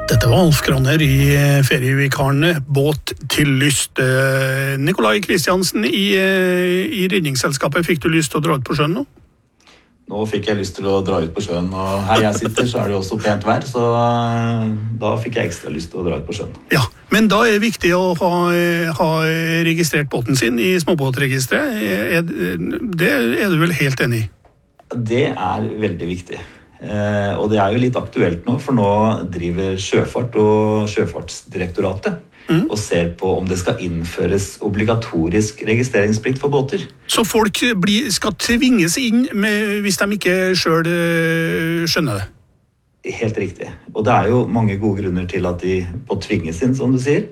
Dette var Alf Graner i ferievikarene Båt til lyst. Nikolai Kristiansen i redningsselskapet, fikk du lyst til å dra ut på sjøen nå? Nå fikk jeg lyst til å dra ut på sjøen, og her jeg sitter så det jo også pent vær, så da fikk jeg ekstra lyst til å dra ut på sjøen. Ja, men da det viktig å ha registrert båten sin i småbåtregisteret. Det du vel helt enig i? Det veldig viktig. Og det jo litt aktuelt nå, for nå driver Sjøfart og Sjøfartsdirektoratet og ser på om det skal innføres obligatorisk registreringsplikt for båter. Så folk skal tvinges inn hvis de ikke selv skjønner det? Helt riktig. Og det jo mange gode grunner til at de må tvinges inn, som du sier.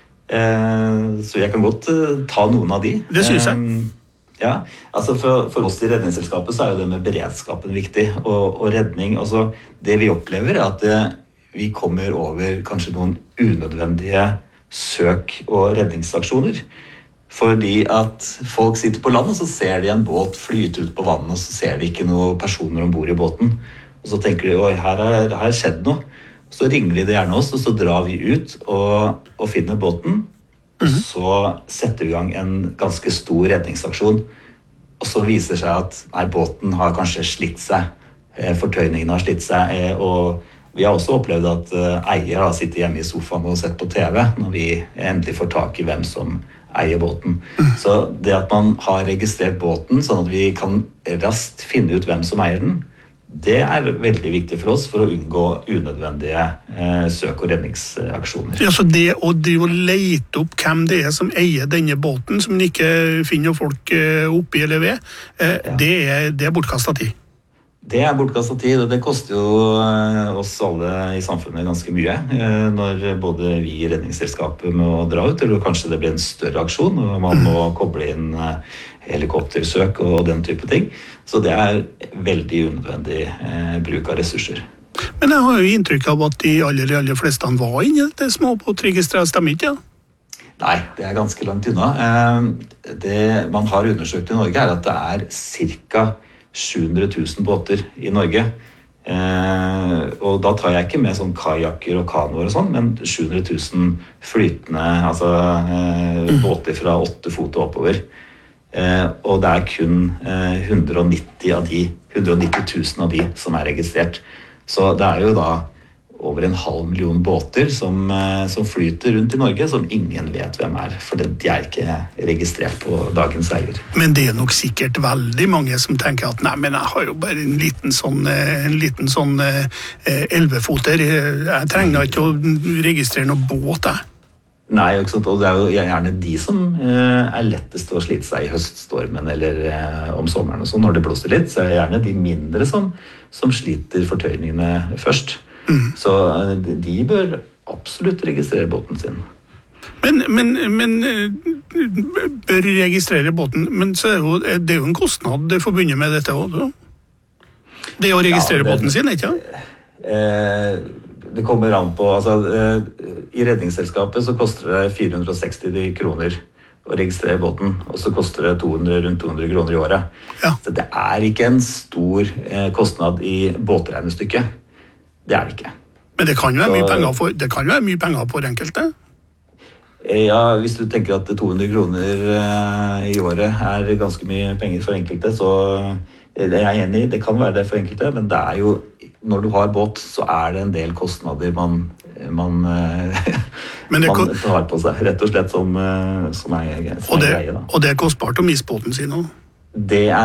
Så jeg kan godt ta noen av de. Det synes jeg. Ja, altså for oss i redningsselskapet så jo det med beredskapen viktig, og redning, altså det vi opplever at vi kommer over kanskje noen unødvendige søk- og redningsaksjoner, fordi at folk sitter på land og så ser de en båt flyte ut på vannet, og så ser de ikke noen personer ombord i båten, og så tenker de, oi, her skjedd noe, så ringer de det gjerne oss, og så drar vi ut og finner båten, og så setter vi i gang en ganske stor redningsaksjon, og så viser det seg at båten har kanskje slitt seg, fortøyningen har slitt seg, og vi har også opplevd at eier har sittet hjemme i sofaen og sett på TV når vi endelig får tak i hvem som eier båten. Så det at man har registrert båten sånn at vi kan raskt finne ut hvem som eier den, det veldig viktig for oss for å unngå unødvendige søk- og redningsaksjoner. Ja, så det å lete opp hvem det som eier denne båten, som man ikke finner folk oppi eller ved, det bortkastet tid? Det bortkastet tid, og det koster jo oss alle i samfunnet ganske mye, når både vi i redningsselskapet må dra ut, eller kanskje det blir en større aksjon, og man må koble inn helikoptersøk og den type ting. Så det veldig unødvendig bruk av ressurser. Men jeg har jo inntrykk av at de aller fleste var inne i dette småbåtregisteret, stemmer ikke? Ja? Nei, det ganske langt unna. Det man har undersøkt i Norge at det cirka 700 000 båter i Norge. Og da tar jeg ikke med sånn kajakker og kanoer og sånn, men 700 000 flytende, altså båter fra 8 fot og oppover. Og det kun 190 000 av de som registrert. Så det jo da over 500 000 båter som flyter rundt i Norge, som ingen vet hvem for de ikke registrert på dagens eier. Men det nok sikkert veldig mange som tenker at nei, men jeg har jo bare en liten sånn 11-foter. Jeg trenger ikke å registrere noen båt, Nei, ikke sant? Og det jo gjerne de som lettest å slite seg i høststormen eller om sommeren og sånn, når det blåser litt, så det gjerne de mindre som sliter fortøyningene først. Så de bør absolutt registrere båten sin. Men bør registrere båten, men så det jo en kostnad forbundet med dette også. Det å registrere båten sin, ikke? Det kommer an på, altså i redningsselskapet så koster det 460 kroner å registrere båten, og så koster det rundt 200 kroner i året. Ja. Så det ikke en stor kostnad i båtregnestykket. Det det ikke. Men det kan jo være mye penger for enkelte? Ja, hvis du tenker at 200 kroner i året ganske mye penger for enkelte, så det jeg enig i, det kan være det for enkelte, men det jo, når du har båt, så det en del kostnader man tar på seg, rett og slett som greie. Og det kostbart å miste båten sin også? Det